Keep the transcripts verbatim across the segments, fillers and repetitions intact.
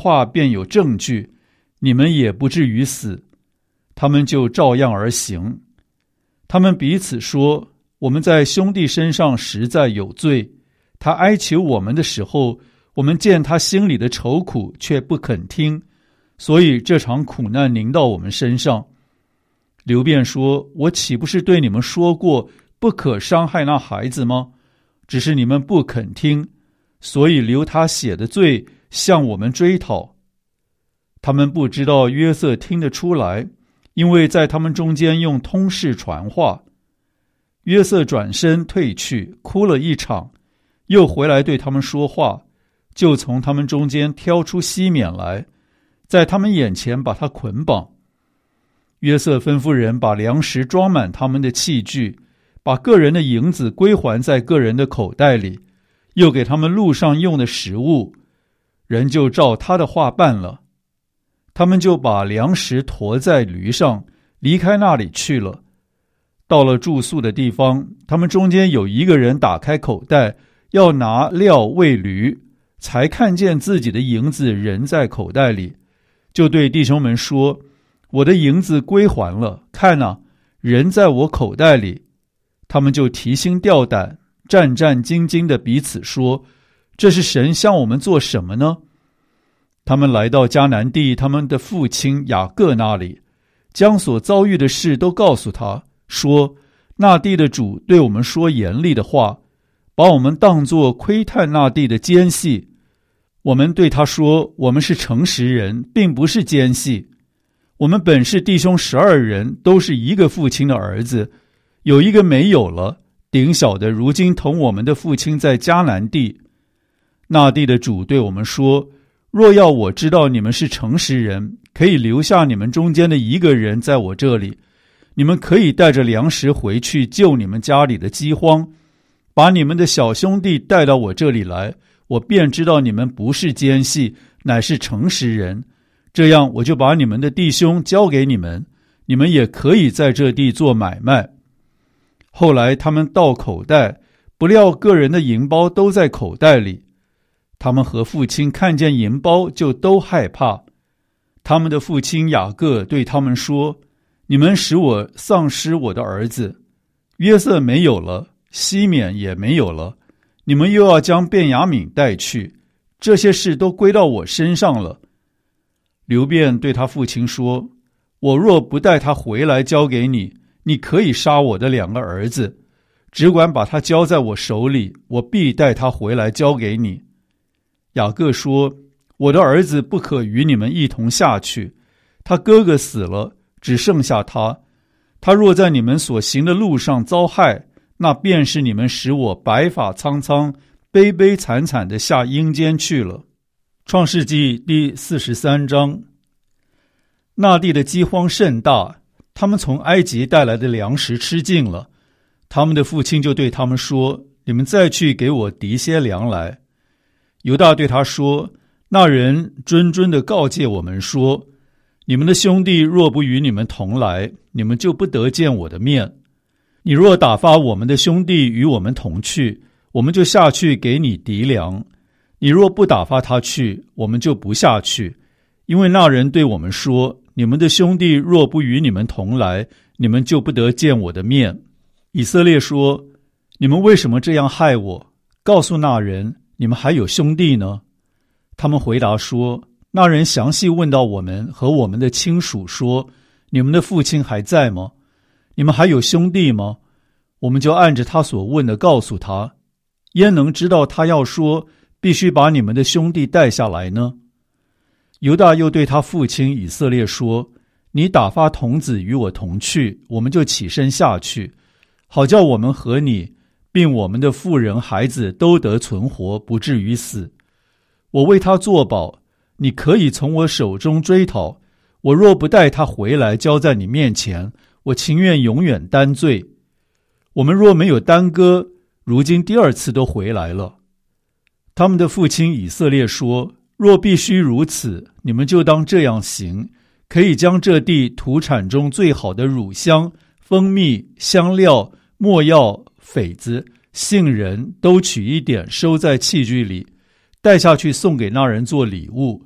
话便有证据，你们也不至于死。他们就照样而行。他们彼此说，我们在兄弟身上实在有罪。他哀求我们的时候，我们见他心里的愁苦，却不肯听，所以这场苦难临到我们身上。流便说，我岂不是对你们说过，不可伤害那孩子吗？只是你们不肯听，所以流他血的罪向我们追讨。他们不知道约瑟听得出来，因为在他们中间用通事传话。约瑟转身退去，哭了一场，又回来对他们说话，就从他们中间挑出西缅来，在他们眼前把他捆绑。约瑟吩咐人把粮食装满他们的器具，把个人的银子归还在个人的口袋里，又给他们路上用的食物，人就照他的话办了。他们就把粮食驮在驴上，离开那里去了。到了住宿的地方，他们中间有一个人打开口袋，要拿料喂驴，才看见自己的银子仍在口袋里，就对弟兄们说，我的银子归还了，看哪，人在我口袋里。他们就提心吊胆，战战兢兢地彼此说，这是神向我们做什么呢？他们来到迦南地他们的父亲雅各那里，将所遭遇的事都告诉他，说，那地的主对我们说严厉的话，把我们当作窥探那地的奸细。我们对他说，我们是诚实人，并不是奸细。我们本是弟兄十二人，都是一个父亲的儿子，有一个没有了，顶小的如今同我们的父亲在迦南地。那地的主对我们说，若要我知道你们是诚实人，可以留下你们中间的一个人在我这里，你们可以带着粮食回去救你们家里的饥荒，把你们的小兄弟带到我这里来，我便知道你们不是奸细，乃是诚实人。这样我就把你们的弟兄交给你们，你们也可以在这地做买卖。后来他们倒口袋，不料个人的银包都在口袋里。他们和父亲看见银包，就都害怕。他们的父亲雅各对他们说，你们使我丧失我的儿子，约瑟没有了，西缅也没有了，你们又要将便雅悯带去，这些事都归到我身上了。流便对他父亲说，我若不带他回来交给你，你可以杀我的两个儿子，只管把他交在我手里，我必带他回来交给你。雅各说，我的儿子不可与你们一同下去，他哥哥死了，只剩下他，他若在你们所行的路上遭害，那便是你们使我白发苍苍、悲悲惨惨地下阴间去了。创世纪第四十三章。那地的饥荒甚大，他们从埃及带来的粮食吃尽了，他们的父亲就对他们说，你们再去给我籴些粮来。犹大对他说，那人谆谆地告诫我们说，你们的兄弟若不与你们同来，你们就不得见我的面。你若打发我们的兄弟与我们同去，我们就下去给你籴粮。你若不打发他去，我们就不下去，因为那人对我们说，你们的兄弟若不与你们同来，你们就不得见我的面。以色列说，你们为什么这样害我？告诉那人，你们还有兄弟呢？他们回答说，那人详细问到我们和我们的亲属说，你们的父亲还在吗？你们还有兄弟吗？我们就按着他所问的告诉他。焉能知道他要说，必须把你们的兄弟带下来呢？犹大又对他父亲以色列说，你打发童子与我同去，我们就起身下去，好叫我们和你并我们的妇人孩子都得存活，不至于死。我为他作保，你可以从我手中追讨，我若不带他回来交在你面前，我情愿永远担罪。我们若没有耽搁，如今第二次都回来了。他们的父亲以色列说，若必须如此，你们就当这样行，可以将这地土产中最好的乳香、蜂蜜、香料、没药、榧子、杏仁都取一点，收在器具里，带下去送给那人做礼物。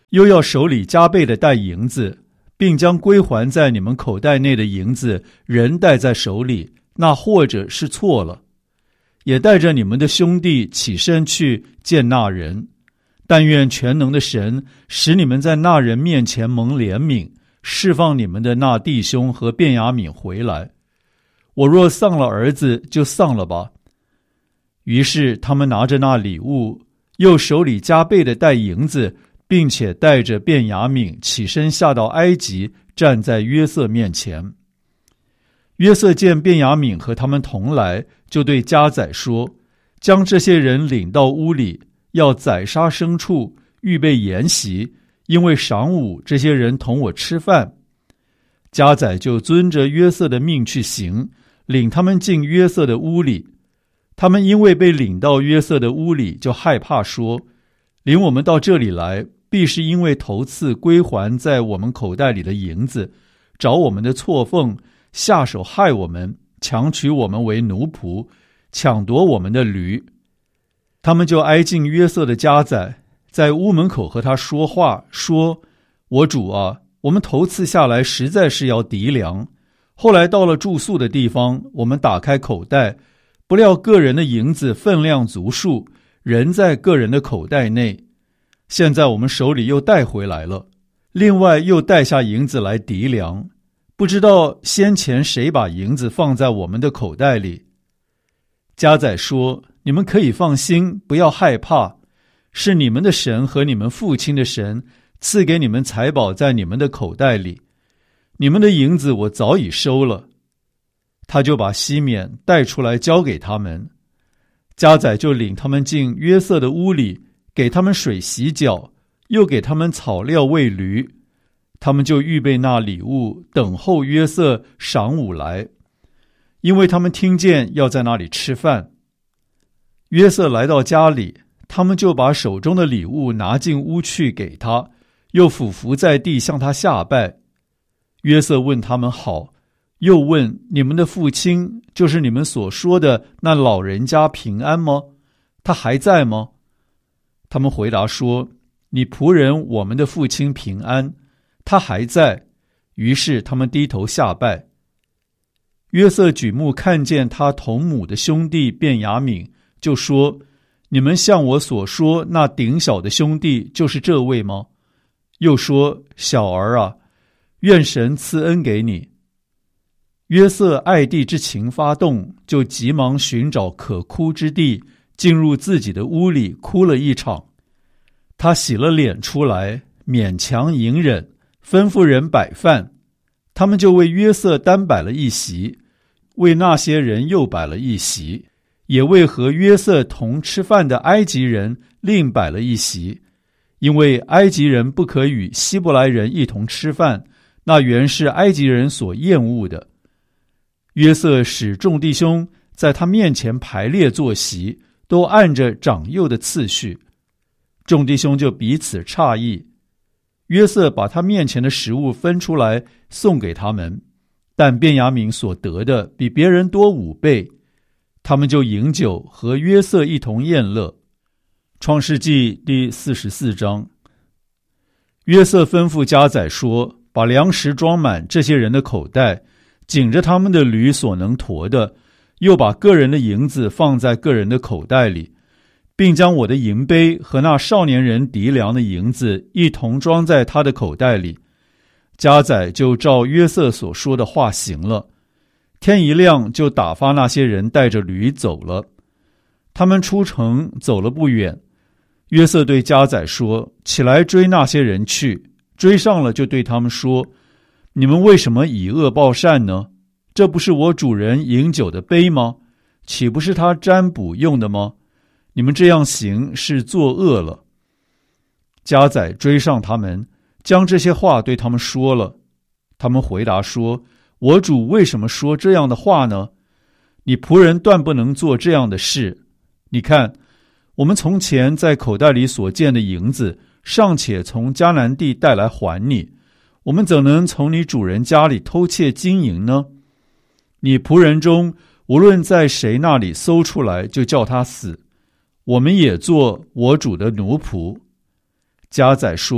又要手里加倍的带银子，并将归还在你们口袋内的银子仍带在手里，那或者是错了，也带着你们的兄弟起身去见那人。但愿全能的神使你们在那人面前蒙怜悯，释放你们的那弟兄和便雅悯回来。我若丧了儿子，就丧了吧。于是他们拿着那礼物，又手里加倍的带银子，并且带着便雅悯起身下到埃及，站在约瑟面前。约瑟见便雅悯和他们同来，就对家宰说，将这些人领到屋里，要宰杀牲畜，预备筵席，因为晌午这些人同我吃饭。家宰就遵着约瑟的命去行，领他们进约瑟的屋里。他们因为被领到约瑟的屋里，就害怕说，领我们到这里来，必是因为头次归还在我们口袋里的银子，找我们的错缝，下手害我们，强取我们为奴仆，抢夺我们的驴。他们就挨近约瑟的家宰，在屋门口和他说话，说，我主啊，我们头次下来实在是要籴粮，后来到了住宿的地方，我们打开口袋，不料个人的银子分量足数，仍在个人的口袋内。现在我们手里又带回来了，另外又带下银子来籴粮，不知道先前谁把银子放在我们的口袋里。家宰说，你们可以放心，不要害怕，是你们的神和你们父亲的神赐给你们财宝在你们的口袋里，你们的银子我早已收了。他就把西缅带出来交给他们，家宰就领他们进约瑟的屋里，给他们水洗脚，又给他们草料喂驴。他们就预备那礼物，等候约瑟晌午来，因为他们听见要在那里吃饭。约瑟来到家里，他们就把手中的礼物拿进屋去给他，又俯伏在地向他下拜。约瑟问他们好，又问，你们的父亲，就是你们所说的那老人家平安吗？他还在吗？他们回答说，你仆人我们的父亲平安，他还在。于是他们低头下拜。约瑟举目看见他同母的兄弟便雅悯，就说，你们像我所说那顶小的兄弟就是这位吗？又说，小儿啊，愿神赐恩给你。约瑟爱弟之情发动，就急忙寻找可哭之地，进入自己的屋里哭了一场。他洗了脸出来，勉强隐忍，吩咐人摆饭。他们就为约瑟单摆了一席，为那些人又摆了一席，也为和约瑟同吃饭的埃及人另摆了一席，因为埃及人不可与希伯来人一同吃饭，那原是埃及人所厌恶的。约瑟使众弟兄在他面前排列坐席，都按着长幼的次序。众弟兄就彼此诧异。约瑟把他面前的食物分出来送给他们，但便雅悯所得的比别人多五倍。他们就饮酒，和约瑟一同宴乐。创世纪第四十四章。约瑟吩咐家宰说，把粮食装满这些人的口袋，紧着他们的驴所能驮的，又把个人的银子放在个人的口袋里，并将我的银杯和那少年人籴粮的银子一同装在他的口袋里。家宰就照约瑟所说的话行了。天一亮，就打发那些人带着驴走了。他们出城走了不远，约瑟对家宰说，起来追那些人去。追上了，就对他们说，你们为什么以恶报善呢？这不是我主人饮酒的杯吗？岂不是他占卜用的吗？你们这样行是作恶了。家宰追上他们，将这些话对他们说了。他们回答说，我主为什么说这样的话呢？你仆人断不能做这样的事。你看，我们从前在口袋里所见的银子，尚且从迦南地带来还你，我们怎能从你主人家里偷窃金银呢？你仆人中无论在谁那里搜出来，就叫他死，我们也做我主的奴仆。家宰说，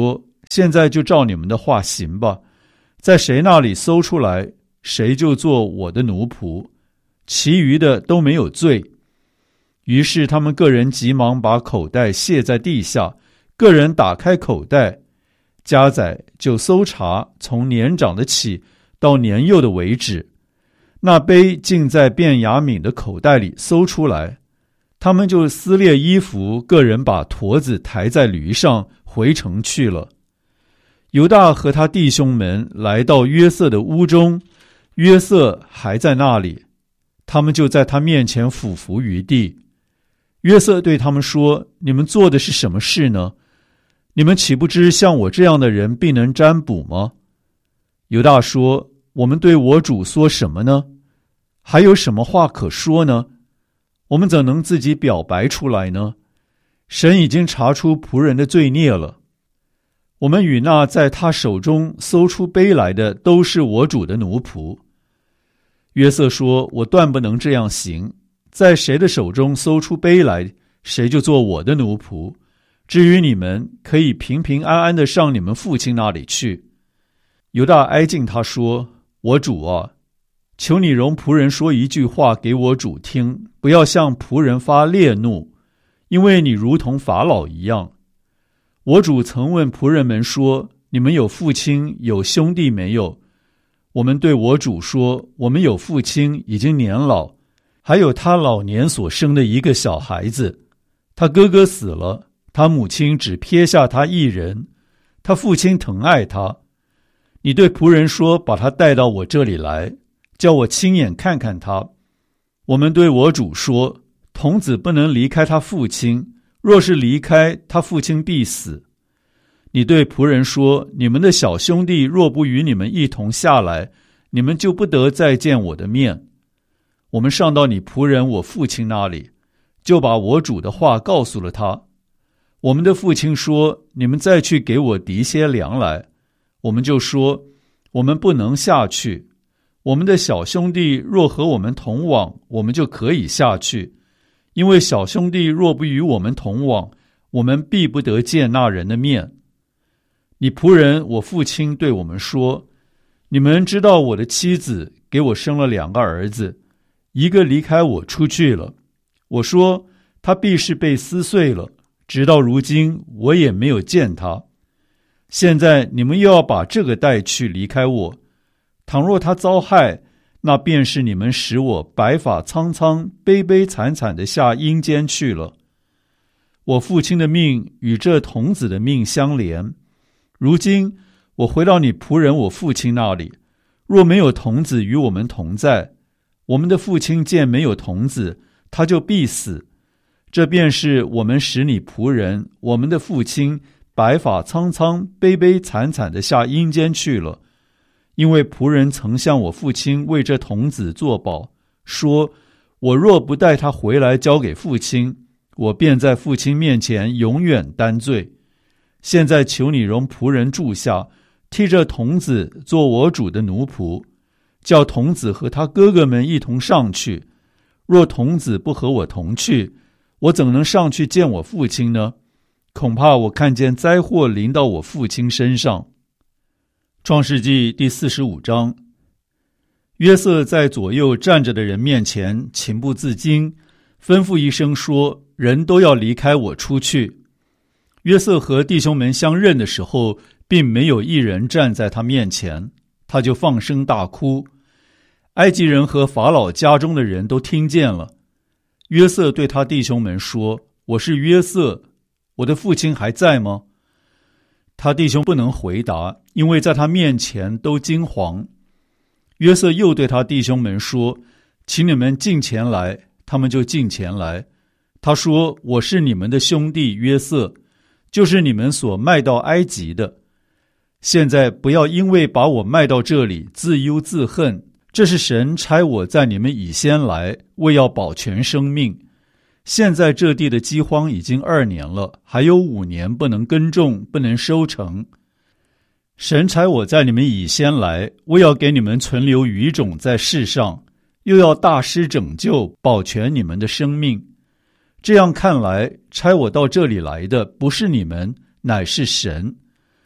现在就照你们的话行吧，在谁那里搜出来，谁就做我的奴仆，其余的都没有罪。于是他们个人急忙把口袋卸在地下，个人打开口袋，家宰就搜查，从年长的起到年幼的为止。那杯竟在便雅悯的口袋里搜出来，他们就撕裂衣服，个人把驼子抬在驴上，回城去了。犹大和他弟兄们来到约瑟的屋中，约瑟还在那里，他们就在他面前俯伏于地。约瑟对他们说：你们做的是什么事呢？你们岂不知像我这样的人必能占卜吗？犹大说：我们对我主说什么呢？还有什么话可说呢？我们怎能自己表白出来呢？神已经查出仆人的罪孽了。我们与那在他手中搜出杯来的都是我主的奴仆。约瑟说：我断不能这样行，在谁的手中搜出杯来，谁就做我的奴仆。至于你们，可以平平安安地上你们父亲那里去。犹大挨近他说：我主啊，求你容仆人说一句话给我主听，不要向仆人发烈怒，因为你如同法老一样。我主曾问仆人们说：你们有父亲有兄弟没有？我们对我主说：我们有父亲，已经年老，还有他老年所生的一个小孩子，他哥哥死了，他母亲只撇下他一人，他父亲疼爱他。你对仆人说：把他带到我这里来，叫我亲眼看看他。我们对我主说：童子不能离开他父亲，若是离开，他父亲必死。你对仆人说：你们的小兄弟若不与你们一同下来，你们就不得再见我的面。我们上到你仆人我父亲那里，就把我主的话告诉了他。我们的父亲说：你们再去给我籴些粮来。我们就说：我们不能下去，我们的小兄弟若和我们同往，我们就可以下去，因为小兄弟若不与我们同往，我们必不得见那人的面。你仆人我父亲对我们说：你们知道我的妻子给我生了两个儿子，一个离开我出去了，我说他必是被撕碎了，直到如今我也没有见他。现在你们又要把这个带去离开我，倘若他遭害，那便是你们使我白发苍苍、悲悲惨惨地下阴间去了。我父亲的命与这童子的命相连，如今我回到你仆人我父亲那里，若没有童子与我们同在，我们的父亲见没有童子，他就必死。这便是我们使你仆人我们的父亲白发苍苍、悲悲惨惨地下阴间去了。因为仆人曾向我父亲为这童子作保，说：我若不带他回来交给父亲，我便在父亲面前永远担罪。现在求你容仆人住下，替这童子做我主的奴仆，叫童子和他哥哥们一同上去。若童子不和我同去，我怎能上去见我父亲呢？恐怕我看见灾祸临到我父亲身上。创世纪第四十五章，约瑟在左右站着的人面前情不自禁，吩咐一声说：人都要离开我出去。约瑟和弟兄们相认的时候，并没有一人站在他面前，他就放声大哭。埃及人和法老家中的人都听见了。约瑟对他弟兄们说：我是约瑟，我的父亲还在吗？他弟兄不能回答，因为在他面前都惊惶。约瑟又对他弟兄们说：请你们近前来。他们就近前来。他说：我是你们的兄弟约瑟，就是你们所卖到埃及的。现在不要因为把我卖到这里自忧自恨，这是神差我在你们以先来，为要保全生命。现在这地的饥荒已经二年了，还有五年不能耕种，不能收成。神差我在你们以先来，为要给你们存留余种在世上，又要大施拯救，保全你们的生命。这样看来，差我到这里来的不是你们，乃是神。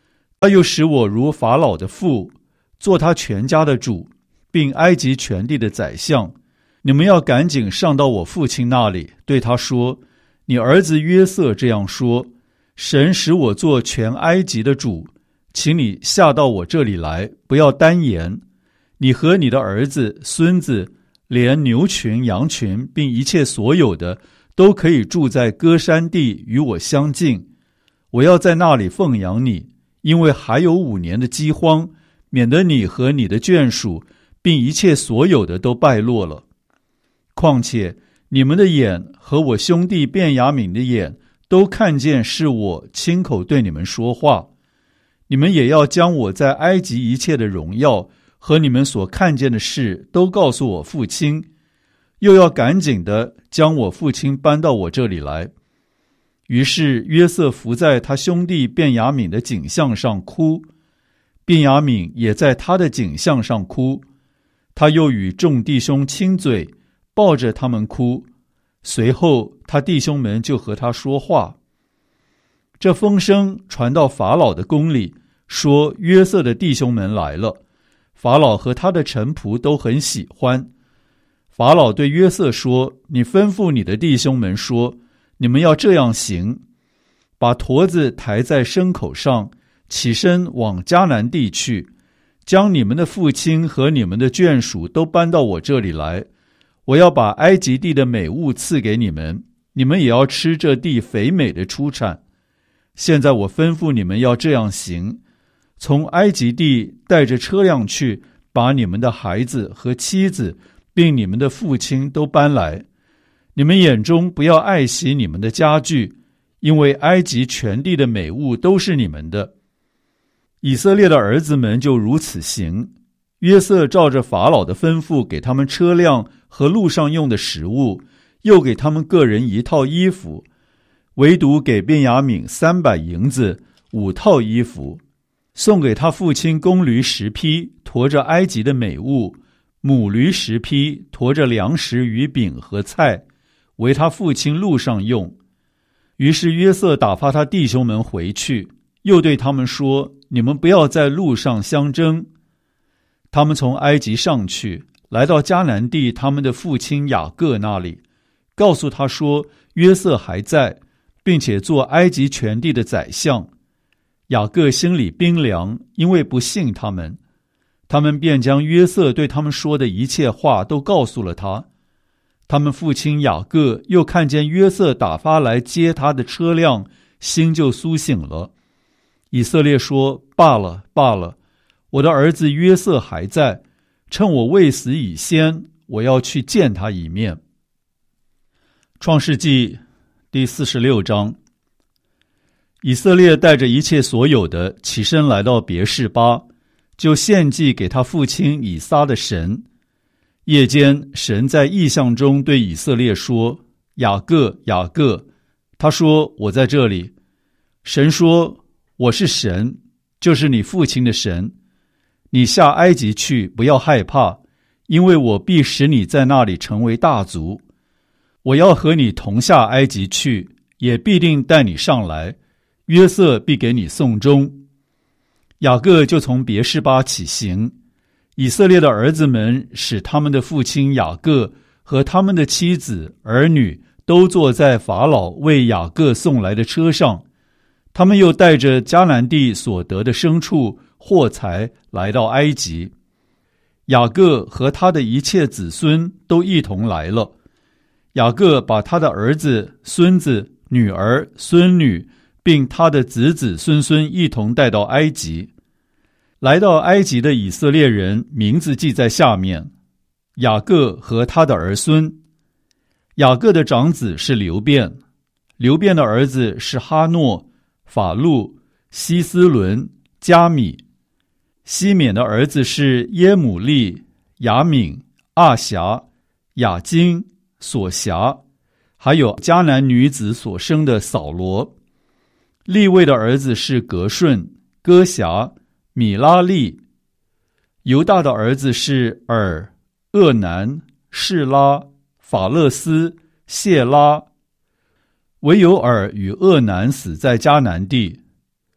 他又使我如法老的父，做他全家的主，并埃及全地的宰相。你们要赶紧上到我父亲那里，对他说，你儿子约瑟这样说，神使我做全埃及的主，请你下到我这里来，不要单言。你和你的儿子、孙子，连牛群、羊群，并一切所有的，都可以住在歌珊地，与我相近。我要在那里奉养你，因为还有五年的饥荒，免得你和你的眷属，并一切所有的都败落了。况且你们的眼和我兄弟便雅悯的眼，都看见是我亲口对你们说话。你们也要将我在埃及一切的荣耀和你们所看见的事都告诉我父亲，又要赶紧的将我父亲搬到我这里来。于是约瑟伏在他兄弟便雅悯的颈项上哭，便雅悯也在他的颈项上哭。他又与众弟兄亲嘴，抱着他们哭。随后他弟兄们就和他说话。这风声传到法老的宫里，说约瑟的弟兄们来了。法老和他的臣仆都很喜欢。法老对约瑟说，你吩咐你的弟兄们说，你们要这样行，把驼子抬在牲口上，起身往迦南地去，将你们的父亲和你们的眷属都搬到我这里来。我要把埃及地的美物赐给你们，你们也要吃这地肥美的出产。现在我吩咐你们要这样行，从埃及地带着车辆去，把你们的孩子和妻子，并你们的父亲都搬来。你们眼中不要爱惜你们的家具，因为埃及全地的美物都是你们的。以色列的儿子们就如此行。约瑟照着法老的吩咐，给他们车辆和路上用的食物，又给他们个人一套衣服，唯独给便雅悯三百银子，五套衣服，送给他父亲公驴十匹，驮着埃及的美物；母驴十匹，驮着粮食与饼和菜，为他父亲路上用。于是约瑟打发他弟兄们回去，又对他们说，你们不要在路上相争。他们从埃及上去，来到迦南地他们的父亲雅各那里，告诉他说，约瑟还在，并且做埃及全地的宰相。雅各心里冰凉，因为不信他们。他们便将约瑟对他们说的一切话都告诉了他。他们父亲雅各又看见约瑟打发来接他的车辆，心就苏醒了。以色列说，罢了罢了，我的儿子约瑟还在，趁我未死以先，我要去见他一面。创世纪第四十六章。以色列带着一切所有的起身来到别是巴，就献祭给他父亲以撒的神。夜间，神在异象中对以色列说，雅各，雅各。他说，我在这里。神说，我是神，就是你父亲的神。你下埃及去，不要害怕，因为我必使你在那里成为大族。我要和你同下埃及去，也必定带你上来，约瑟必给你送终。雅各就从别是巴起行。以色列的儿子们使他们的父亲雅各和他们的妻子儿女都坐在法老为雅各送来的车上。他们又带着迦南地所得的牲畜货财来到埃及。雅各和他的一切子孙都一同来了。雅各把他的儿子、孙子、女儿、孙女，并他的子子孙孙一同带到埃及。来到埃及的以色列人名字记在下面：雅各和他的儿孙。雅各的长子是流便，流便的儿子是哈诺、法路、希斯伦、加米。西缅的儿子是耶母利、雅敏、阿辖、雅金、索辖，还有迦南女子所生的扫罗。利位的儿子是革顺、哥辖、米拉利。犹大的儿子是尔、厄南、示拉、法勒斯、谢拉。唯有尔与厄南死在迦南地。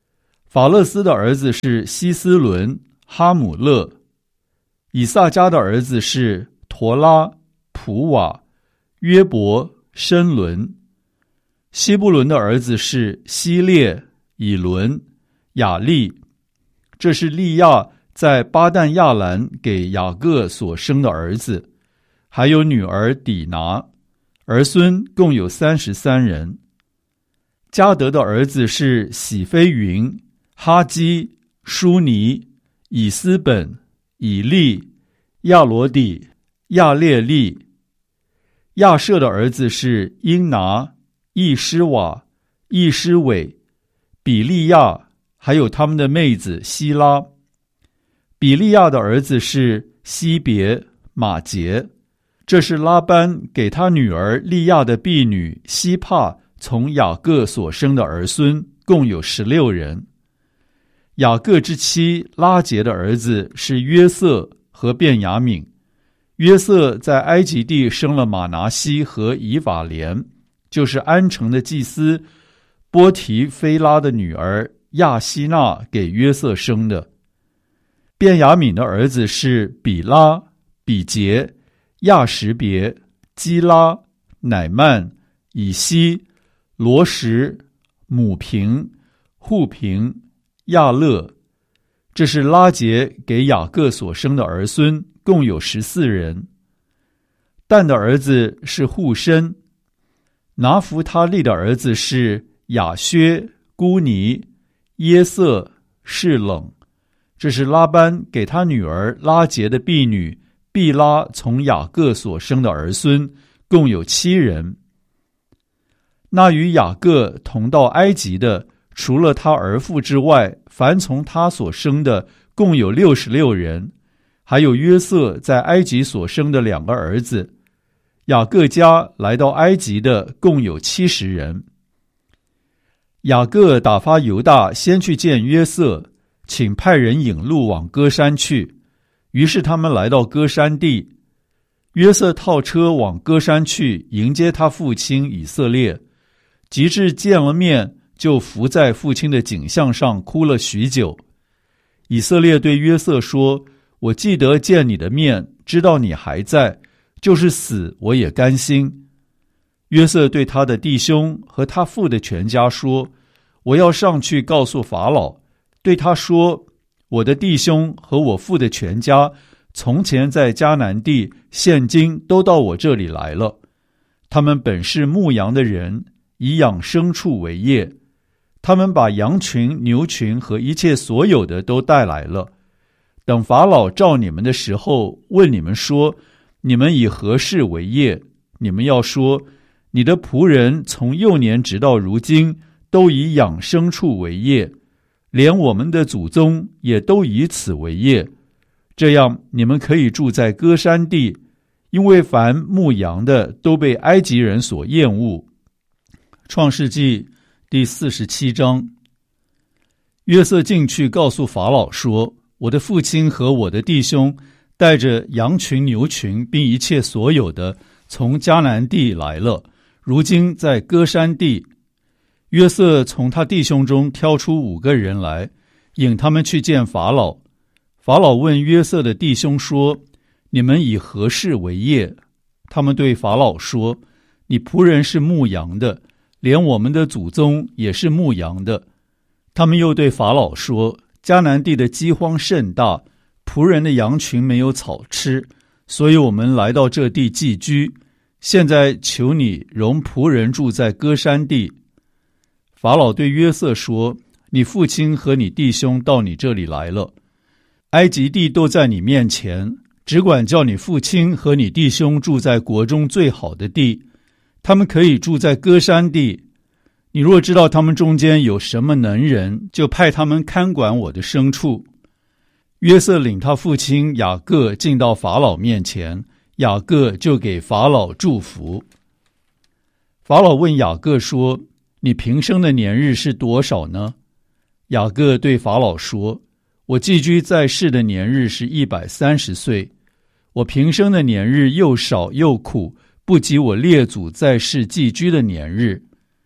法勒斯的儿子是希斯伦、哈姆勒。以萨迦的儿子是陀拉、普瓦、约伯、申伦。希布伦的儿子是希列、以伦、雅利。这是利亚在巴旦亚兰给雅各所生的儿子，还有女儿底拿，儿孙共有三十三人。迦得的儿子是喜非云、哈基、舒尼、以斯本、以利、亚罗底、亚列利。亚舍的儿子是英拿、易施瓦、易施伟、比利亚，还有他们的妹子希拉。比利亚的儿子是西别、马杰。这是拉班给他女儿利亚的婢女希帕从雅各所生的儿孙，共有十六人。雅各之妻拉结的儿子是约瑟和便雅悯。约瑟在埃及地生了马拿西和以法莲，就是安城的祭司波提菲拉的女儿亚希娜给约瑟生的。便雅悯的儿子是比拉、比杰、亚什别、基拉、乃曼、以西、罗什、母平、户平、亚勒。这是拉结给雅各所生的儿孙，共有十四人。但的儿子是户申。拿弗他利的儿子是雅薛、孤尼、耶色、示冷。这是拉班给他女儿拉结的婢女毕拉从雅各所生的儿孙，共有七人。那与雅各同到埃及的，除了他儿妇之外，凡从他所生的共有六十六人，还有约瑟在埃及所生的两个儿子。雅各家来到埃及的共有七十人。雅各打发犹大先去见约瑟，请派人引路往歌山去。于是他们来到歌山地，约瑟套车往歌山去迎接他父亲以色列，及至见了面，就伏在父亲的颈项上哭了许久。以色列对约瑟说：我记得见你的面，知道你还在，就是死我也甘心。约瑟对他的弟兄和他父的全家说：我要上去告诉法老，对他说：我的弟兄和我父的全家从前在迦南地，现今都到我这里来了。他们本是牧羊的人，以养牲畜为业。他们把羊群、牛群和一切所有的都带来了。等法老召你们的时候，问你们说：你们以何事为业？你们要说：你的仆人从幼年直到如今，都以养牲畜为业，连我们的祖宗也都以此为业。这样你们可以住在歌山地，因为凡牧羊的都被埃及人所厌恶。创世纪第四十七章。约瑟进去告诉法老说：我的父亲和我的弟兄带着羊群、牛群，并一切所有的，从迦南地来了，如今在歌山地。约瑟从他弟兄中挑出五个人来，引他们去见法老。法老问约瑟的弟兄说：你们以何事为业？他们对法老说：你仆人是牧羊的，连我们的祖宗也是牧羊的。他们又对法老说：迦南地的饥荒甚大，仆人的羊群没有草吃，所以我们来到这地寄居。现在求你容仆人住在歌山地。法老对约瑟说：你父亲和你弟兄到你这里来了，埃及地都在你面前，只管叫你父亲和你弟兄住在国中最好的地，他们可以住在歌山地。你若知道他们中间有什么能人，就派他们看管我的牲畜。约瑟领他父亲雅各进到法老面前，雅各就给法老祝福。法老问雅各说：你平生的年日是多少呢？雅各对法老说：我寄居在世的年日是一百三十岁。我平生的年日又少又苦，不及我列祖在世寄居的年日。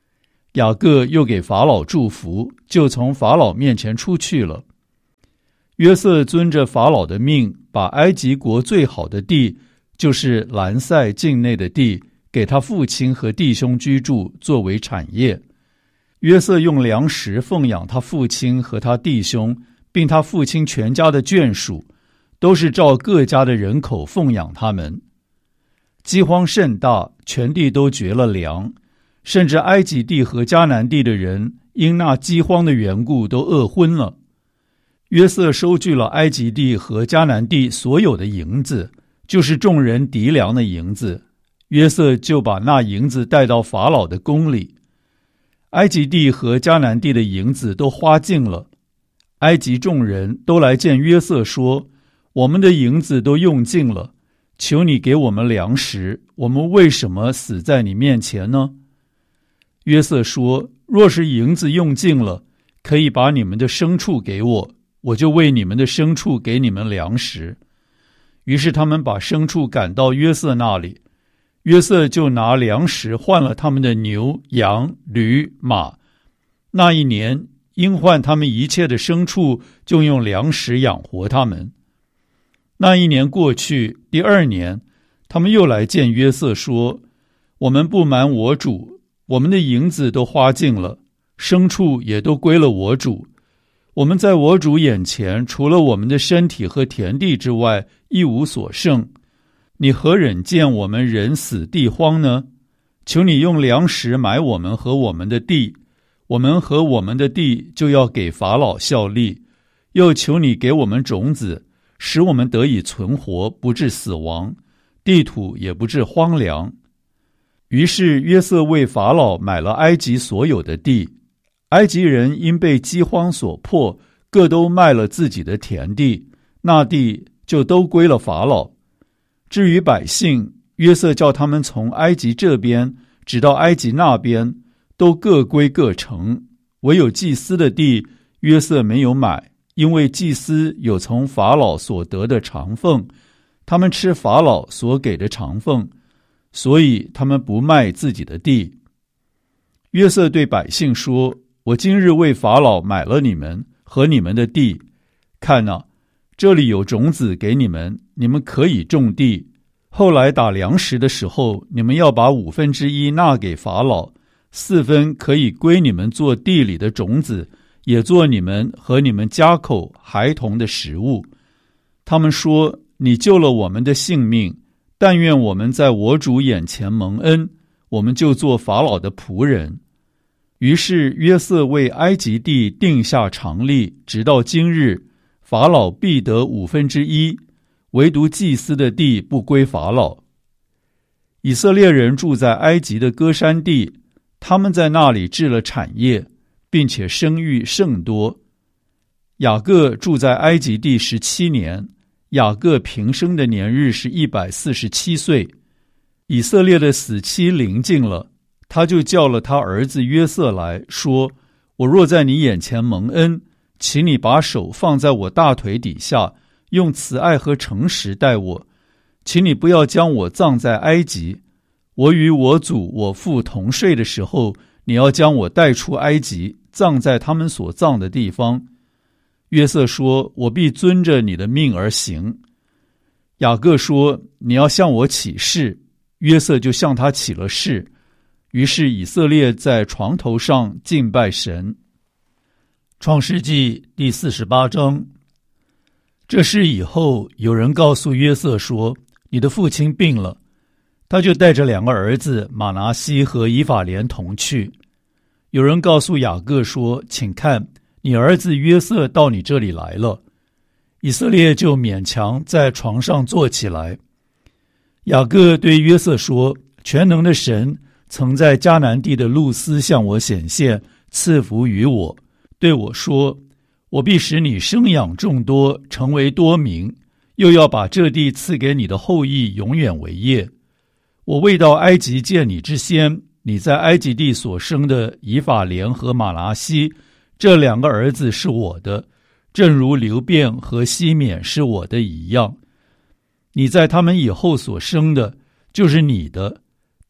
雅各又给法老祝福，就从法老面前出去了。约瑟遵着法老的命，把埃及国最好的地，就是兰塞境内的地，给他父亲和弟兄居住，作为产业。约瑟用粮食奉养他父亲和他弟兄，并他父亲全家的眷属，都是照各家的人口奉养他们。饥荒甚大，全地都绝了粮，甚至埃及地和迦南地的人因那饥荒的缘故都饿昏了。约瑟收据了埃及地和迦南地所有的银子，就是众人籴粮的银子，约瑟就把那银子带到法老的宫里。埃及地和迦南地的银子都花尽了，埃及众人都来见约瑟说，我们的银子都用尽了，求你给我们粮食，我们为什么死在你面前呢？约瑟说，若是银子用尽了，可以把你们的牲畜给我，我就为你们的牲畜给你们粮食。于是他们把牲畜赶到约瑟那里，约瑟就拿粮食换了他们的牛、羊、驴、马。那一年因换他们一切的牲畜，就用粮食养活他们。那一年过去，第二年，他们又来见约瑟说，我们不瞒我主，我们的银子都花尽了，牲畜也都归了我主。我们在我主眼前，除了我们的身体和田地之外，一无所剩。你何忍见我们人死地荒呢？求你用粮食买我们和我们的地，我们和我们的地就要给法老效力。又求你给我们种子，使我们得以存活，不致死亡，地土也不致荒凉。于是约瑟为法老买了埃及所有的地。埃及人因被饥荒所迫，各都卖了自己的田地，那地就都归了法老。至于百姓，约瑟叫他们从埃及这边直到埃及那边，都各归各城。唯有祭司的地，约瑟没有买，因为祭司有从法老所得的长俸，他们吃法老所给的长俸，所以他们不卖自己的地。约瑟对百姓说，我今日为法老买了你们和你们的地，看哪，这里有种子给你们，你们可以种地。后来打粮食的时候，你们要把五分之一纳给法老，四分可以归你们做地里的种子，也做你们和你们家口孩童的食物。他们说，你救了我们的性命，但愿我们在我主眼前蒙恩，我们就做法老的仆人。于是约瑟为埃及地定下常例，直到今日，法老必得五分之一，唯独祭司的地不归法老。以色列人住在埃及的歌珊地，他们在那里置了产业，并且生育甚多。雅各住在埃及地十七年，雅各平生的年日是一百四十七岁。以色列的死期临近了，他就叫了他儿子约瑟来说，我若在你眼前蒙恩，请你把手放在我大腿底下，用慈爱和诚实待我，请你不要将我葬在埃及。我与我祖我父同睡的时候，你要将我带出埃及，葬在他们所葬的地方。约瑟说，我必遵着你的命而行。雅各说，你要向我起誓。约瑟就向他起了誓。于是以色列在床头上敬拜神。创世纪第四十八章。这事以后，有人告诉约瑟说，你的父亲病了。他就带着两个儿子马拿西和以法莲同去。有人告诉雅各说，请看，你儿子约瑟到你这里来了。以色列就勉强在床上坐起来。雅各对约瑟说，全能的神曾在迦南地的路斯向我显现，赐福于我，对我说，我必使你生养众多，成为多民，又要把这地赐给你的后裔，永远为业。我未到埃及见你之先，你在埃及地所生的以法莲和马拿西，这两个儿子是我的，正如流便和西缅是我的一样。你在他们以后所生的，就是你的。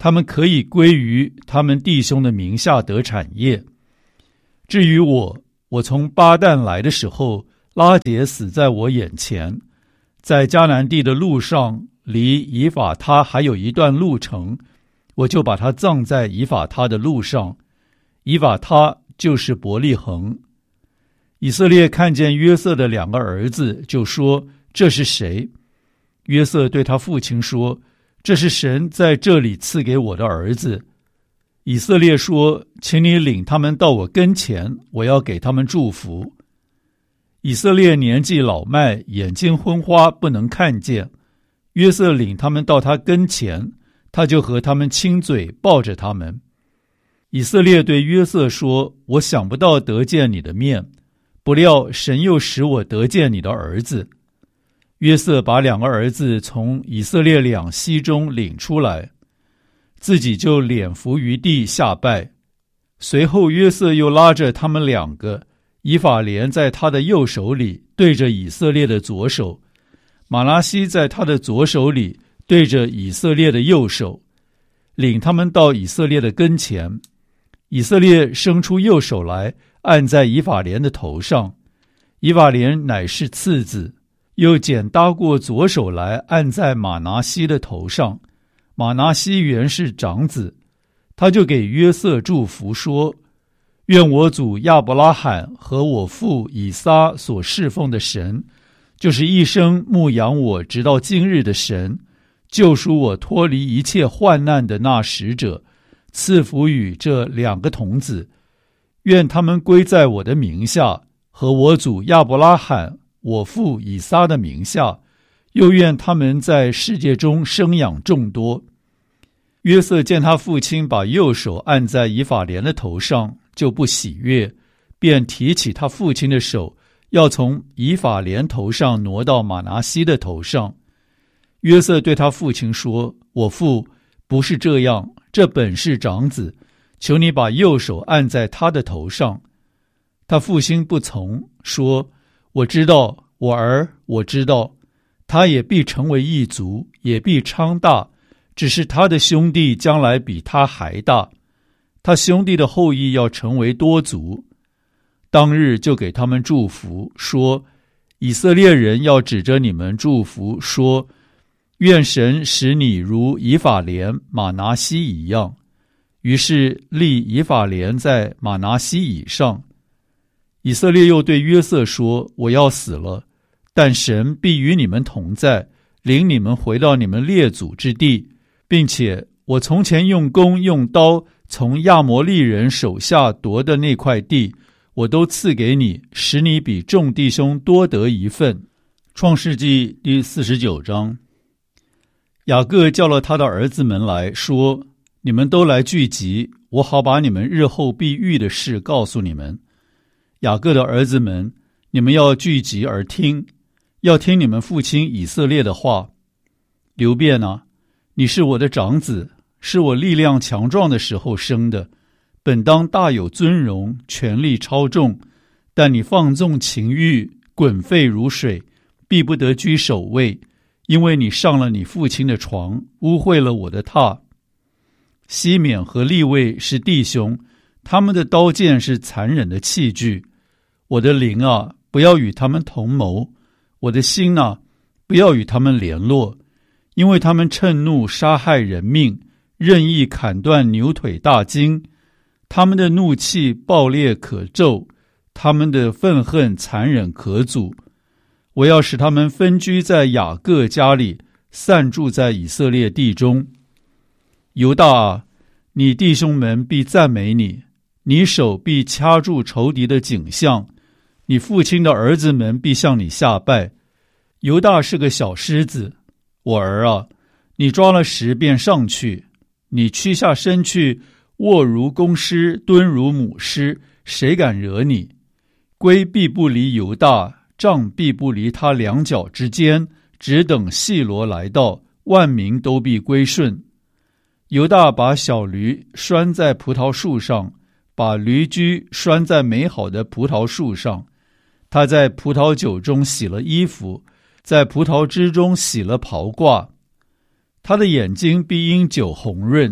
他们可以归于他们弟兄的名下得产业。至于我，我从巴旦来的时候，拉结死在我眼前，在迦南地的路上，离以法他还有一段路程，我就把他葬在以法他的路上。以法他就是伯利恒。以色列看见约瑟的两个儿子，就说：这是谁？约瑟对他父亲说：这是神在这里赐给我的儿子。以色列说：请你领他们到我跟前，我要给他们祝福。以色列年纪老迈，眼睛昏花，不能看见。约瑟领他们到他跟前，他就和他们亲嘴，抱着他们。以色列对约瑟说：我想不到得见你的面，不料神又使我得见你的儿子。约瑟把两个儿子从以色列两栖中领出来，自己就脸伏于地下拜。随后约瑟又拉着他们两个，以法莲在他的右手里，对着以色列的左手；玛拿西在他的左手里，对着以色列的右手，领他们到以色列的跟前。以色列伸出右手来，按在以法莲的头上。以法莲乃是次子，又剪搭过左手来，按在玛拿西的头上。玛拿西原是长子，他就给约瑟祝福说：愿我祖亚伯拉罕和我父以撒所侍奉的神，就是一生牧养我直到今日的神，救赎我脱离一切患难的那使者，赐福与这两个童子，愿他们归在我的名下，和我祖亚伯拉罕、我父以撒的名下，又愿他们在世界中生养众多。约瑟见他父亲把右手按在以法莲的头上，就不喜悦，便提起他父亲的手，要从以法莲头上挪到玛拿西的头上。约瑟对他父亲说：我父，不是这样，这本是长子，求你把右手按在他的头上。他父亲不从，说：我知道，我儿，我知道，他也必成为一族，也必昌大，只是他的兄弟将来比他还大，他兄弟的后裔要成为多族。当日就给他们祝福，说：以色列人要指着你们祝福，说：愿神使你如以法莲、玛拿西一样。于是立以法莲在玛拿西以上。以色列又对约瑟说：我要死了，但神必与你们同在，领你们回到你们列祖之地，并且我从前用弓用刀从亚摩利人手下夺的那块地，我都赐给你，使你比众弟兄多得一份。创世纪第四十九章。雅各叫了他的儿子们来说：你们都来聚集，我好把你们日后必遇的事告诉你们。雅各的儿子们，你们要聚集而听，要听你们父亲以色列的话。流便啊，你是我的长子，是我力量强壮的时候生的，本当大有尊荣，权力超重，但你放纵情欲，滚沸如水，必不得居首位，因为你上了你父亲的床，污秽了我的榻。西缅和利未是弟兄，他们的刀剑是残忍的器具。我的灵啊，不要与他们同谋；我的心啊，不要与他们联络，因为他们趁怒杀害人命，任意砍断牛腿大筋。他们的怒气暴烈可咒，他们的愤恨残忍可阻。我要使他们分居在雅各家里，散住在以色列地中。犹大啊，你弟兄们必赞美你，你手必掐住仇敌的颈项，你父亲的儿子们必向你下拜。犹大是个小狮子，我儿啊，你抓了食便上去，你屈下身去，卧如公狮，蹲如母狮，谁敢惹你？龟必不离犹大，杖必不离他两脚之间，只等细罗来到，万民都必归顺。犹大把小驴拴在葡萄树上，把驴驹拴在美好的葡萄树上。他在葡萄酒中洗了衣服，在葡萄汁中洗了袍褂。他的眼睛必因酒红润，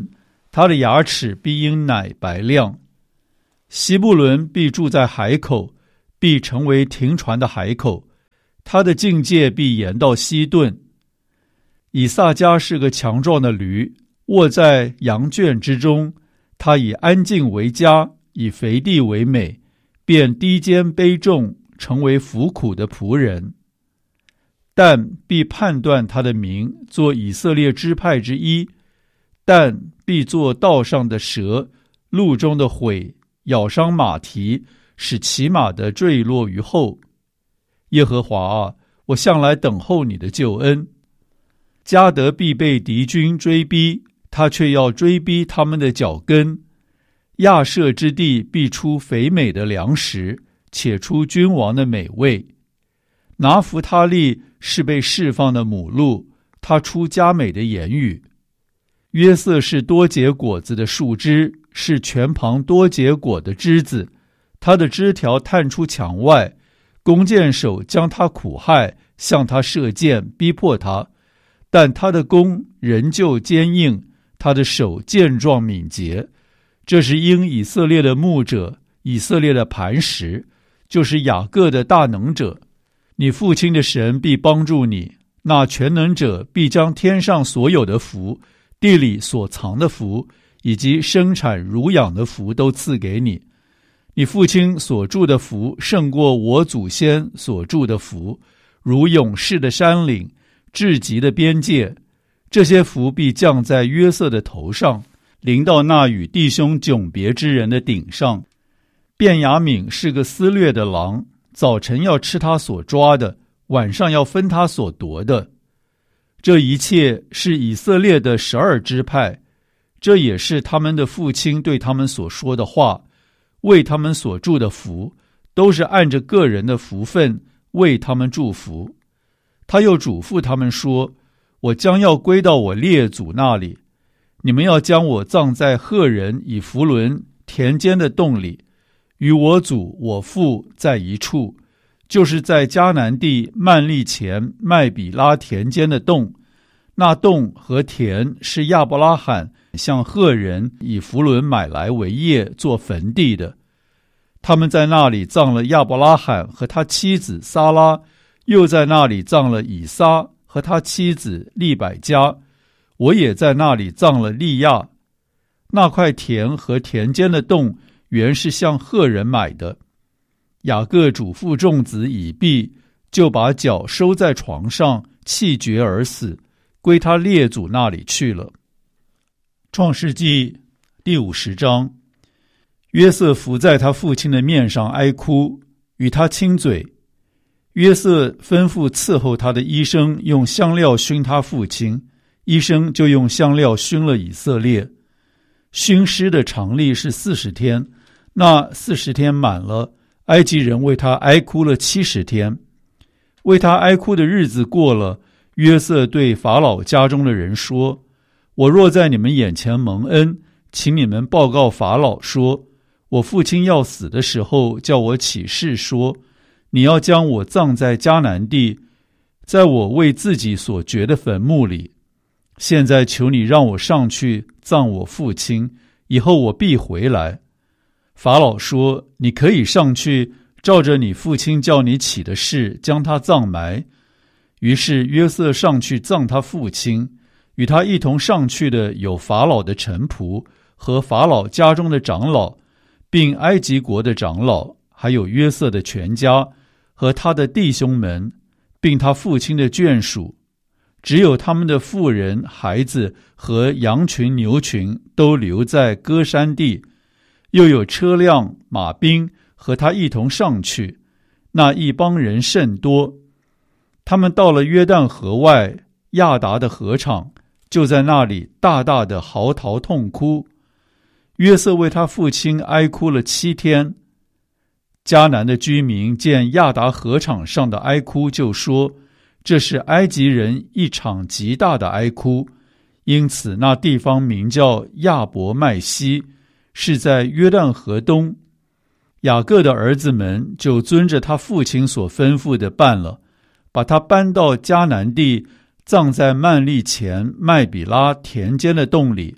他的牙齿必因奶白亮。西布伦必住在海口，必成为停船的海口，他的境界必延到西顿。以萨迦是个强壮的驴，卧在羊圈之中，他以安静为佳，以肥地为美，便低肩卑重，成为服苦的仆人。但必判断他的名，做以色列支派之一。但必做道上的蛇，路中的悔，咬伤马蹄，使骑马的坠落于后。耶和华啊，我向来等候你的救恩。迦得必被敌军追逼，他却要追逼他们的脚跟。亚设之地必出肥美的粮食，且出君王的美味。拿弗他利是被释放的母鹿，他出佳美的言语。约瑟是多结果子的树枝，是泉旁多结果的枝子，他的枝条探出墙外，弓箭手将他苦害，向他射箭，逼迫他，但他的弓仍旧坚硬，他的手健壮敏捷。这是因以色列的牧者，以色列的磐石，就是雅各的大能者。你父亲的神必帮助你，那全能者必将天上所有的福，地里所藏的福，以及生产乳养的福都赐给你。你父亲所住的福胜过我祖先所住的福，如勇士的山岭，至极的边界。这些福必降在约瑟的头上，临到那与弟兄迥别之人的顶上。便雅悯是个撕裂的狼，早晨要吃他所抓的，晚上要分他所夺的。这一切是以色列的十二支派，这也是他们的父亲对他们所说的话，为他们所祝的福，都是按着个人的福分为他们祝福。他又嘱咐他们说，我将要归到我列祖那里，你们要将我葬在赫人以弗伦田间的洞里，与我祖我父在一处，就是在迦南地曼利前麦比拉田间的洞。那洞和田是亚伯拉罕向赫人以弗伦买来为业做坟地的。他们在那里葬了亚伯拉罕和他妻子撒拉，又在那里葬了以撒和他妻子利百加，我也在那里葬了利亚。那块田和田间的洞原是向赫人买的。雅各嘱咐众子以毕，就把脚收在床上，气绝而死，归他列祖那里去了。创世纪第五十章，约瑟伏在他父亲的面上哀哭，与他亲嘴。约瑟吩咐伺候他的医生用香料熏他父亲，医生就用香料熏了以色列。熏尸的常例是四十天，那四十天满了，埃及人为他哀哭了七十天。为他哀哭的日子过了，约瑟对法老家中的人说，我若在你们眼前蒙恩，请你们报告法老说，我父亲要死的时候叫我起誓说，你要将我葬在迦南地，在我为自己所掘的坟墓里。现在求你让我上去葬我父亲，以后我必回来。法老说，你可以上去，照着你父亲叫你起的事将他葬埋。于是约瑟上去葬他父亲，与他一同上去的有法老的臣仆和法老家中的长老，并埃及国的长老，还有约瑟的全家和他的弟兄们，并他父亲的眷属。只有他们的妇人、孩子和羊群、牛群都留在歌山地，又有车辆、马兵和他一同上去，那一帮人甚多。他们到了约旦河外亚达的河场，就在那里大大的嚎啕痛哭。约瑟为他父亲哀哭了七天。迦南的居民见亚达河场上的哀哭，就说，这是埃及人一场极大的哀哭，因此那地方名叫亚伯麦西，是在约旦河东。雅各的儿子们就遵着他父亲所吩咐的办了，把他搬到迦南地，葬在曼利前麦比拉田间的洞里。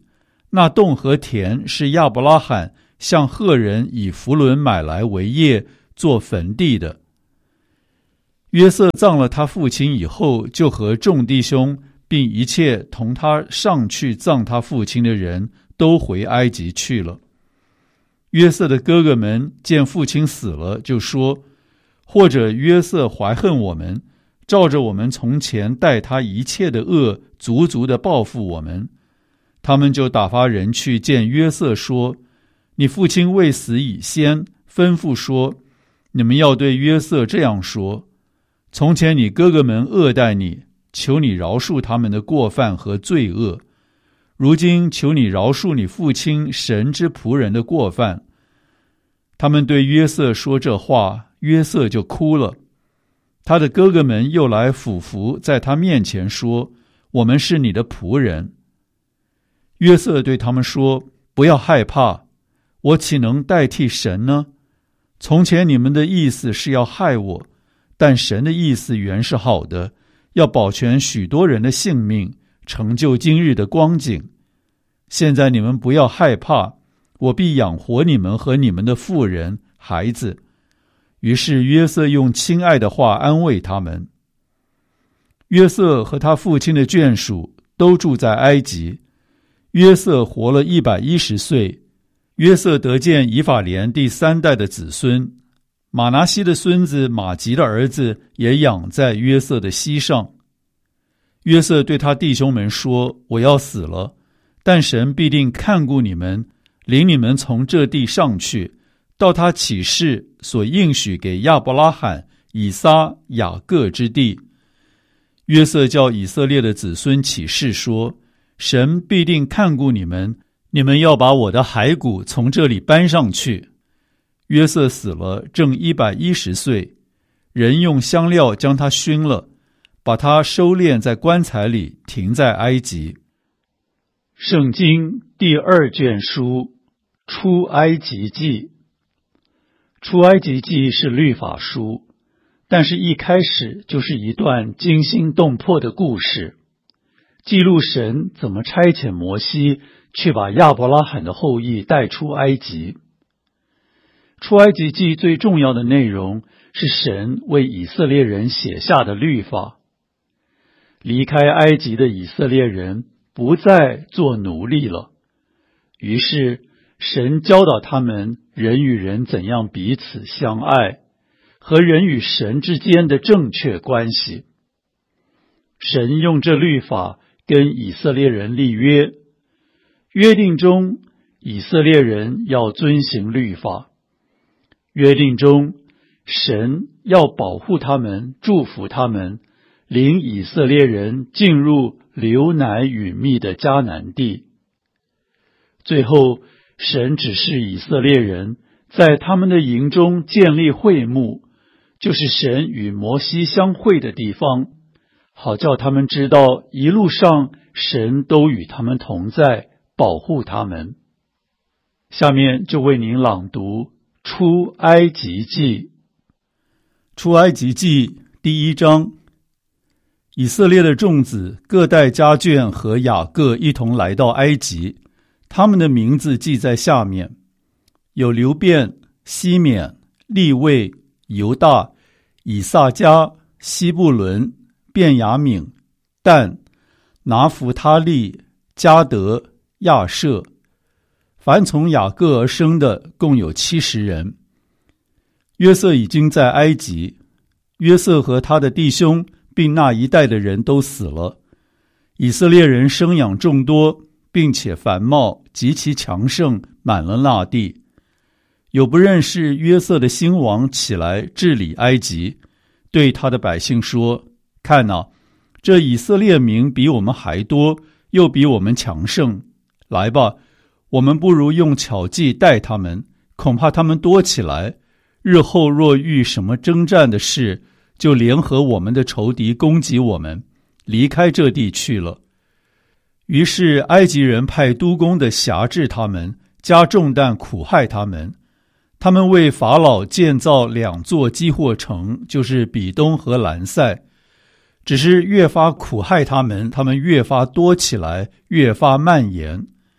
那洞和田是亚伯拉罕向赫人以弗伦买来为业做坟地的。约瑟葬了他父亲以后，就和众弟兄并一切同他上去葬他父亲的人都回埃及去了。约瑟的哥哥们见父亲死了，就说：或者约瑟怀恨我们，照着我们从前待他一切的恶，足足的报复我们。他们就打发人去见约瑟，说：你父亲未死以先，吩咐说，你们要对约瑟这样说：从前你哥哥们恶待你，求你饶恕他们的过犯和罪恶。如今求你饶恕你父亲神之仆人的过犯。他们对约瑟说这话，约瑟就哭了。他的哥哥们又来俯伏在他面前说：我们是你的仆人。约瑟对他们说：不要害怕，我岂能代替神呢？从前你们的意思是要害我，但神的意思原是好的，要保全许多人的性命，成就今日的光景。现在你们不要害怕，我必养活你们和你们的妇人、孩子。于是约瑟用亲爱的话安慰他们。约瑟和他父亲的眷属都住在埃及。约瑟活了一百一十岁。约瑟得见以法莲第三代的子孙，马拿西的孙子马吉的儿子也养在约瑟的膝上。约瑟对他弟兄们说：我要死了，但神必定看顾你们，领你们从这地上去，到他起誓所应许给亚伯拉罕、以撒、雅各之地。约瑟叫以色列的子孙起誓说：神必定看顾你们，你们要把我的骸骨从这里搬上去。约瑟死了，正一百一十岁，人用香料将他熏了，把他收敛在棺材里，停在埃及。圣经第二卷书出埃及记。出埃及记是律法书，但是一开始就是一段惊心动魄的故事，记录神怎么差遣摩西去把亚伯拉罕的后裔带出埃及。出埃及记最重要的内容是神为以色列人写下的律法。离开埃及的以色列人不再做奴隶了，于是神教导他们人与人怎样彼此相爱，和人与神之间的正确关系。神用这律法跟以色列人立约，约定中以色列人要遵行律法，约定中神要保护他们，祝福他们，领以色列人进入流奶与蜜的迦南地。最后神指示以色列人在他们的营中建立会幕，就是神与摩西相会的地方，好叫他们知道一路上神都与他们同在，保护他们。下面就为您朗读出埃及记。出埃及记第一章。以色列的众子各带家眷和雅各一同来到埃及，他们的名字记在下面：有流便、西缅、利未、犹大、以萨迦、西布伦、便雅悯、但、拿弗他利、迦得、亚设。凡从雅各而生的共有七十人。约瑟已经在埃及，约瑟和他的弟兄并那一代的人都死了。以色列人生养众多，并且繁茂，极其强盛，满了那地。有不认识约瑟的新王起来治理埃及，对他的百姓说：看哪，这以色列民比我们还多，又比我们强盛。来吧，我们不如用巧计待他们，恐怕他们多起来，日后若遇什么征战的事，就联合我们的仇敌攻击我们，离开这地去了。于是埃及人派督工的辖制他们，加重担苦害他们。他们为法老建造两座基货城，就是比东和兰塞。只是越发苦害他们，他们越发多起来，越发蔓延。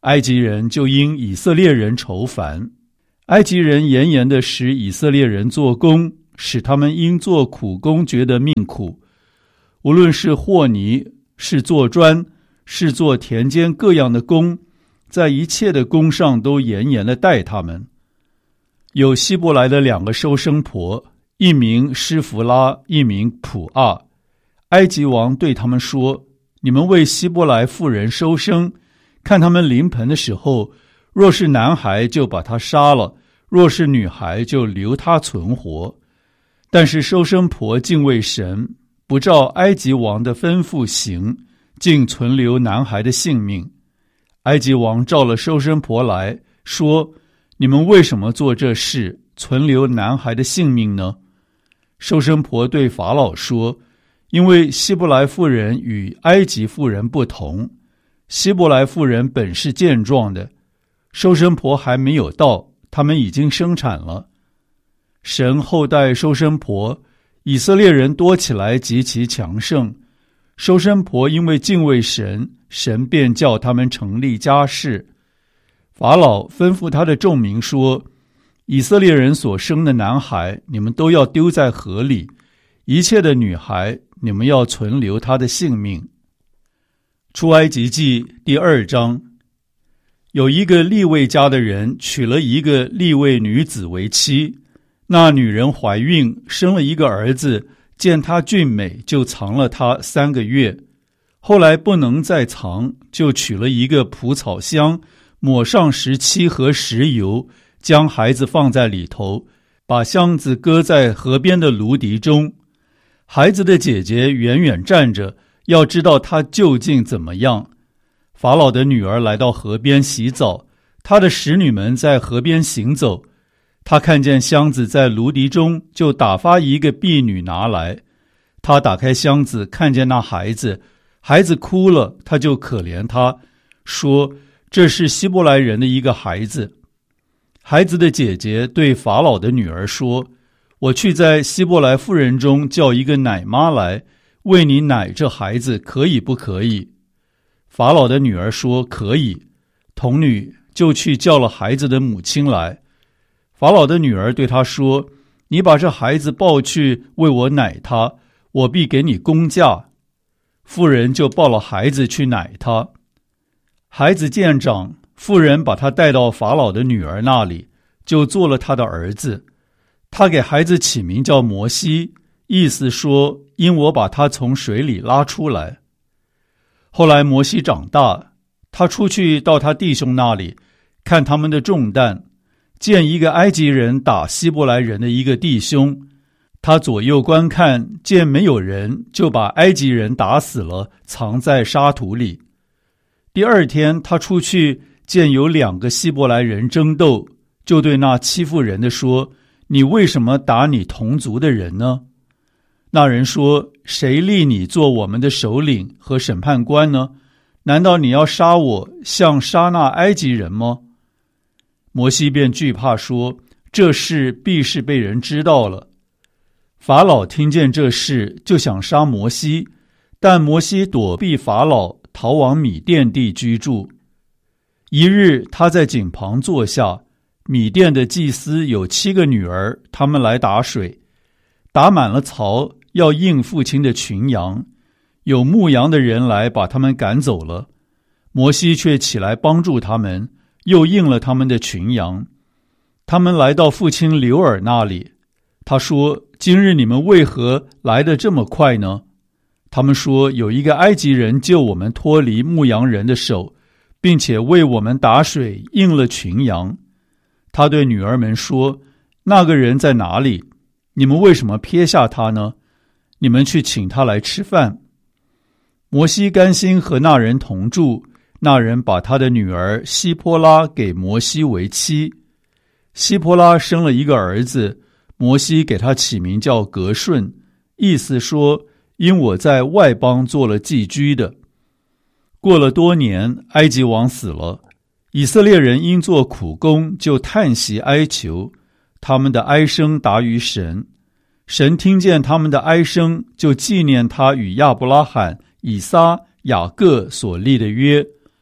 埃及人就因以色列人愁烦。埃及人严严地使以色列人做工，使他们因做苦工觉得命苦。无论是和泥，是做砖，是做田间各样的工，在一切的工上都严严地待他们。有希伯来的两个收生婆，一名施弗拉，一名普阿。埃及王对他们说：你们为希伯来妇人收生，看他们临盆的时候，若是男孩就把他杀了，若是女孩就留他存活。但是收生婆敬畏神，不照埃及王的吩咐行，竟存留男孩的性命。埃及王召了收生婆来说：你们为什么做这事，存留男孩的性命呢？收生婆对法老说：因为希伯来妇人与埃及妇人不同，希伯来妇人本是健壮的，收生婆还没有到，他们已经生产了。神厚待收生婆，以色列人多起来极其强盛。收生婆因为敬畏神，神便叫他们成立家室。法老吩咐他的众民说：以色列人所生的男孩，你们都要丢在河里；一切的女孩，你们要存留他的性命。出埃及记第二章。有一个利未家的人娶了一个利未女子为妻，那女人怀孕，生了一个儿子，见他俊美，就藏了他三个月。后来不能再藏，就取了一个蒲草箱，抹上石漆和石油，将孩子放在里头，把箱子搁在河边的芦荻中。孩子的姐姐远远站着，要知道他究竟怎么样。法老的女儿来到河边洗澡，他的使女们在河边行走。他看见箱子在芦荻中，就打发一个婢女拿来。他打开箱子，看见那孩子，孩子哭了，他就可怜他，说：这是希伯来人的一个孩子。孩子的姐姐对法老的女儿说：我去在希伯来妇人中叫一个奶妈来，为你奶这孩子，可以不可以？法老的女儿说：可以。童女就去叫了孩子的母亲来。法老的女儿对他说：你把这孩子抱去为我奶他，我必给你工价。妇人就抱了孩子去奶他。孩子渐长，妇人把他带到法老的女儿那里，就做了他的儿子。他给孩子起名叫摩西，意思说：因我把他从水里拉出来。后来摩西长大，他出去到他弟兄那里，看他们的重担，见一个埃及人打希伯来人的一个弟兄，他左右观看，见没有人，就把埃及人打死了，藏在沙土里。第二天他出去，见有两个希伯来人争斗，就对那欺负人的说：你为什么打你同族的人呢？那人说：谁立你做我们的首领和审判官呢？难道你要杀我，像杀那埃及人吗？摩西便惧怕说：这事必是被人知道了。法老听见这事，就想杀摩西，但摩西躲避法老，逃往米甸地居住。一日，他在井旁坐下，米甸的祭司有七个女儿，他们来打水，打满了槽，要应父亲的群羊。有牧羊的人来把他们赶走了，摩西却起来帮助他们，又应了他们的群羊。他们来到父亲流珥那里，他说：今日你们为何来得这么快呢？他们说：有一个埃及人救我们脱离牧羊人的手，并且为我们打水，应了群羊。他对女儿们说：那个人在哪里？你们为什么撇下他呢？你们去请他来吃饭。摩西甘心和那人同住，那人把他的女儿希波拉给摩西为妻。希波拉生了一个儿子，摩西给他起名叫革顺，意思说：因我在外邦做了寄居的。过了多年，埃及王死了，以色列人因做苦工，就叹息哀求，他们的哀声达于神。神听见他们的哀声，就纪念他与亚伯拉罕、以撒、雅各所立的约。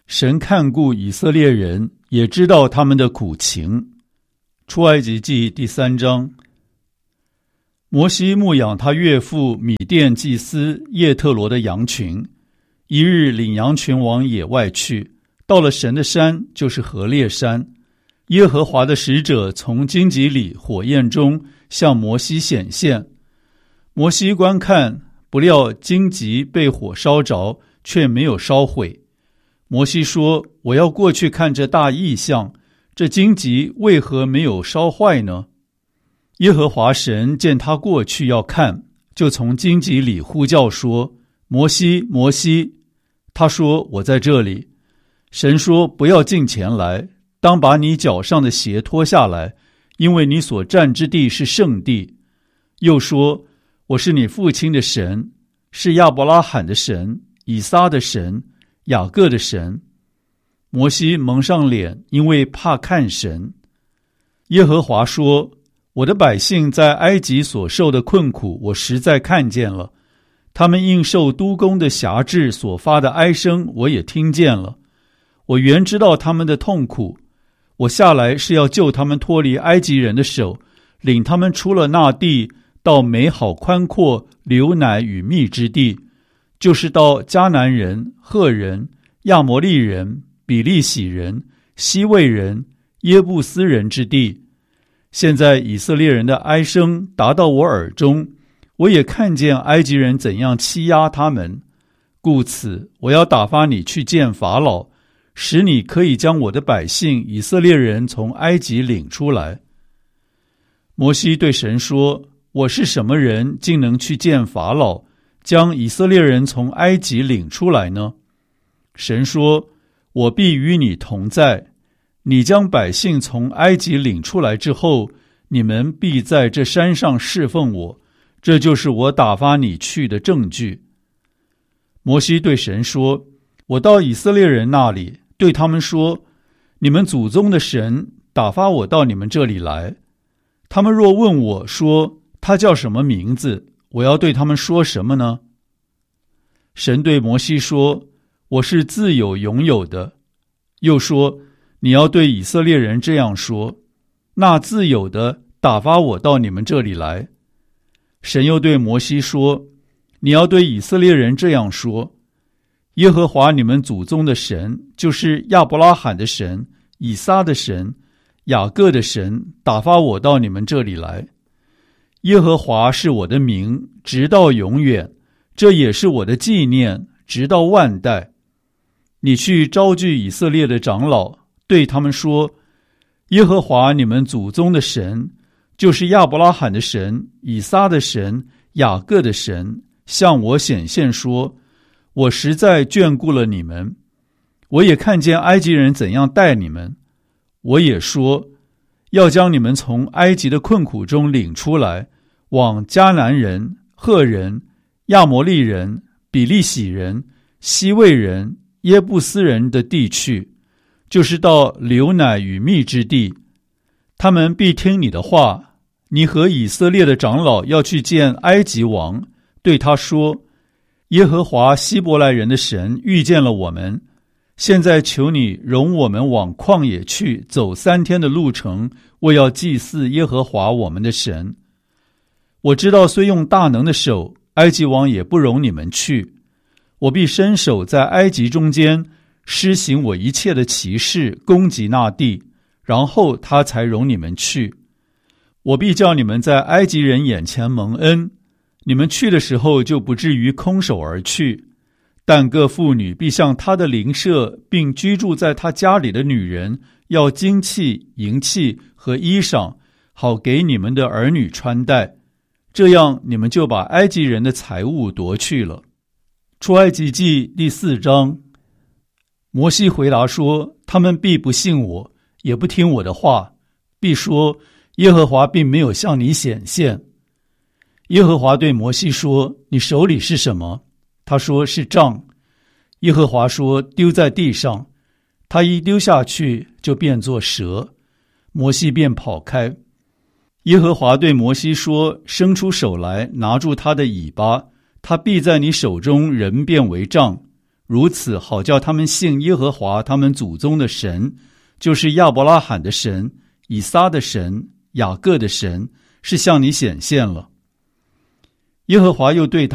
神看顾以色列人，也知道他们的苦情。出埃及记第三章。摩西牧养他岳父米甸祭司叶特罗的羊群，一日领羊群往野外去，到了神的山，就是何烈山。耶和华的使者从荆棘里火焰中向摩西显现。摩西观看，不料荆棘被火烧着，却没有烧毁。摩西说：我要过去看这大异象，这荆棘为何没有烧坏呢？耶和华神见他过去要看，就从荆棘里呼叫说：摩西，摩西。他说：我在这里。神说：不要近前来，当把你脚上的鞋脱下来，因为你所站之地是圣地。又说：我是你父亲的神，是亚伯拉罕的神，以撒的神，雅各的神。摩西蒙上脸，因为怕看神。耶和华说：我的百姓在埃及所受的困苦，我实在看见了，他们应受督工的辖制所发的哀声，我也听见了。我原知道他们的痛苦，我下来是要救他们脱离埃及人的手，领他们出了那地，到美好宽阔流奶与蜜之地，就是到迦南人、赫人、亚摩利人、比利洗人、西魏人、耶布斯人之地。现在以色列人的哀声达到我耳中，我也看见埃及人怎样欺压他们，故此我要打发你去见法老，使你可以将我的百姓以色列人从埃及领出来。摩西对神说：我是什么人，竟能去见法老，将以色列人从埃及领出来呢？神说：我必与你同在，你将百姓从埃及领出来之后，你们必在这山上侍奉我，这就是我打发你去的证据。摩西对神说：我到以色列人那里，对他们说：你们祖宗的神打发我到你们这里来。他们若问我说他叫什么名字，我要对他们说什么呢？神对摩西说：我是自有永有的。又说：你要对以色列人这样说：那自有的打发我到你们这里来。神又对摩西说：你要对以色列人这样说：耶和华你们祖宗的神，就是亚伯拉罕的神，以撒的神，雅各的神，打发我到你们这里来。耶和华是我的名，直到永远，这也是我的纪念，直到万代。你去招聚以色列的长老，对他们说：耶和华你们祖宗的神，就是亚伯拉罕的神，以撒的神，雅各的神，向我显现说：我实在眷顾了你们，我也看见埃及人怎样待你们，我也说要将你们从埃及的困苦中领出来，往迦南人、赫人、亚摩利人、比利洗人、西魏人、耶布斯人的地去，就是到流奶与蜜之地。他们必听你的话。你和以色列的长老要去见埃及王，对他说：耶和华希伯来人的神遇见了我们，现在求你容我们往旷野去，走三天的路程，为要祭祀耶和华我们的神。我知道虽用大能的手，埃及王也不容你们去。我必伸手在埃及中间施行我一切的奇事，攻击那地，然后他才容你们去。我必叫你们在埃及人眼前蒙恩，你们去的时候就不至于空手而去。但各妇女必向她的邻舍，并居住在她家里的女人，要金器、银器和衣裳，好给你们的儿女穿戴。这样你们就把埃及人的财物夺去了。出埃及记第四章。摩西回答说：他们必不信我，也不听我的话，必说耶和华并没有向你显现。耶和华对摩西说：你手里是什么？他说：是杖。耶和华说：丢在地上。他一丢下去，就变作蛇。摩西便跑开。耶和华对摩西说：伸出手来，拿住他的尾巴，他必在你手中人变为杖。 如此好叫他们信耶和华他们祖宗的神，就是亚伯拉罕的神、以撒的神、雅各的神，是向你显现了。耶和华又对他